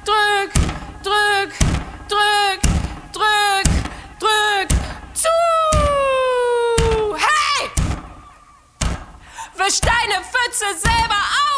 drück, drück, drück, drück, drück, zu. Hey! Wisch deine Pfütze selber auf!